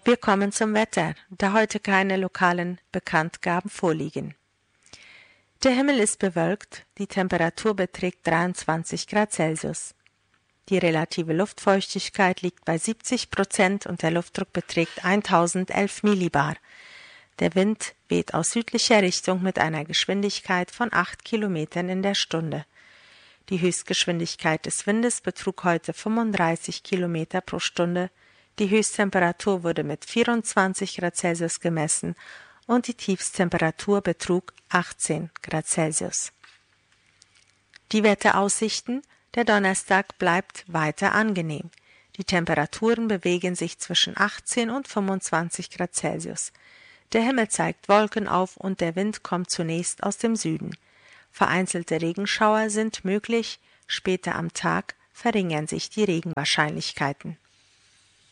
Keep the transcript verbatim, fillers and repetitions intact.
Wir kommen zum Wetter, da heute keine lokalen Bekanntgaben vorliegen. Der Himmel ist bewölkt, die Temperatur beträgt dreiundzwanzig Grad Celsius. Die relative Luftfeuchtigkeit liegt bei siebzig Prozent und der Luftdruck beträgt tausendelf Millibar. Der Wind weht aus südlicher Richtung mit einer Geschwindigkeit von acht Kilometern in der Stunde. Die Höchstgeschwindigkeit des Windes betrug heute fünfunddreißig Kilometer pro Stunde, die Höchsttemperatur wurde mit vierundzwanzig Grad Celsius gemessen und die Tiefsttemperatur betrug achtzehn Grad Celsius. Die Wetteraussichten: Der Donnerstag bleibt weiter angenehm. Die Temperaturen bewegen sich zwischen achtzehn und fünfundzwanzig Grad Celsius. Der Himmel zeigt Wolken auf und der Wind kommt zunächst aus dem Süden. Vereinzelte Regenschauer sind möglich, später am Tag verringern sich die Regenwahrscheinlichkeiten.